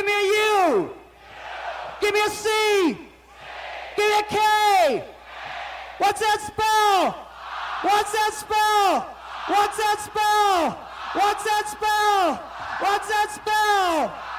Give me a U. Give me a C. Give me a K. What's that spell? What's that spell? What's that spell? What's that spell? What's that spell?